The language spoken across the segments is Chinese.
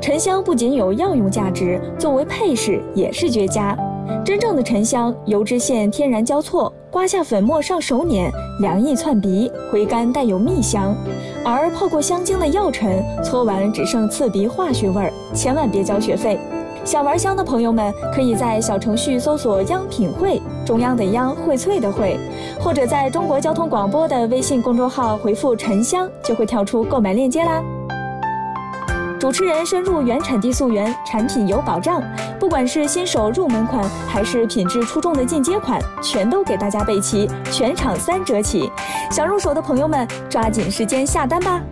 沉香不仅有药用价值，作为配饰也是绝佳。真正的沉香，油脂线天然交错，刮下粉末上手捻，凉意窜鼻，回甘带有蜜香。而泡过香精的药尘，搓完只剩刺鼻化学味儿，千万别交学费。想玩香的朋友们，可以在小程序搜索“央品汇”，中央的央，荟萃的荟，或者在中国交通广播的微信公众号回复“沉香”，就会跳出购买链接啦。主持人深入原产地溯源，产品有保障，不管是新手入门款，还是品质出众的进阶款，全都给大家备齐，全场3折起。想入手的朋友们，抓紧时间下单吧。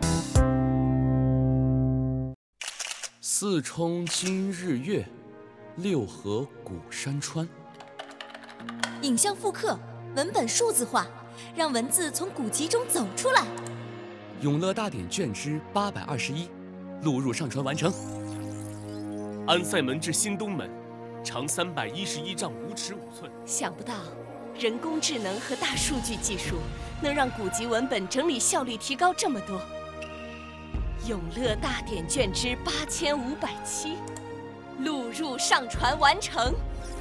四冲今日月，六合古山川。 影像复刻，文本数字化，让文字从古籍中走出来。 永乐大典卷之821，录入上传完成。 安塞门至新东门，长311丈5尺5寸。 想不到，人工智能和大数据技术能让古籍文本整理效率提高这么多。永乐大典卷之8507，录入上传完成。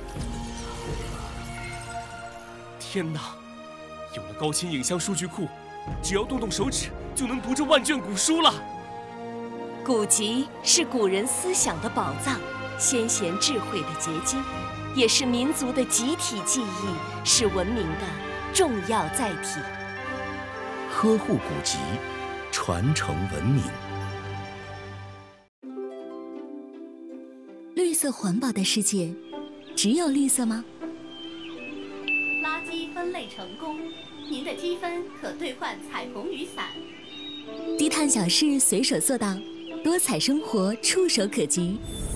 天哪！有了高清影像数据库，只要动动手指就能读这万卷古书了。 古籍是古人思想的宝藏，先贤智慧的结晶，也是民族的集体记忆，是文明的重要载体。 呵护古籍，传承文明。 绿色环保的世界，只有绿色吗？ 垃圾分类成功，您的积分可兑换彩虹雨伞。 低碳小事随手做到，多彩生活触手可及。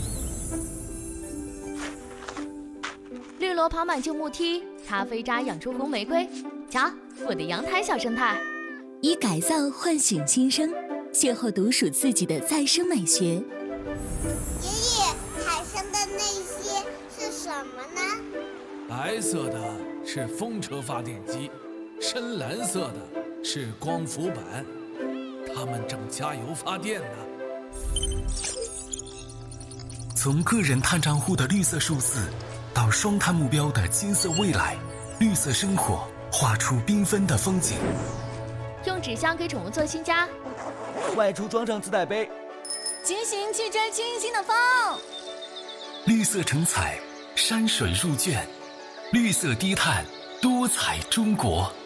绿萝跑满旧木梯，咖啡渣养出红玫瑰。瞧，我的阳台小生态。 以改造唤醒新生，邂逅独属自己的再生美学。 爷爷，海上的那些是什么呢？ 白色的是风车发电机，深蓝色的是光伏板，它们正加油发电呢。 从个人碳账户的绿色数字，到双碳目标的金色未来，绿色生活画出缤纷的风景。 用纸箱给宠物做新家， 外出装上自带杯， 骑行去追清新的风。 绿色成彩，山水入卷，绿色低碳，多彩中国。